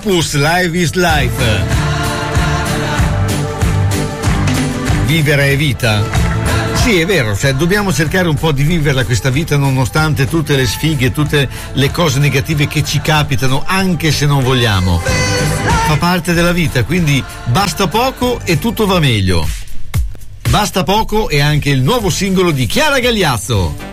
Opus, Life is Life. Vivere è vita. Sì, è vero, cioè dobbiamo cercare un po' di viverla questa vita nonostante tutte le sfighe, tutte le cose negative che ci capitano, anche se non vogliamo. Fa parte della vita, quindi basta poco e tutto va meglio. Basta poco è anche il nuovo singolo di Chiara Gagliazzo.